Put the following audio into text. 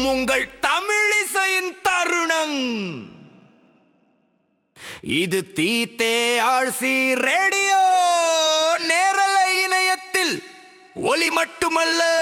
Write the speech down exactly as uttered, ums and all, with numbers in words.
உங்கள் தமிழிசையின் தருணம். இது தீத்தே ஆழ்சி ரேடியோ நேரலை இணையத்தில் ஒலி மட்டுமல்ல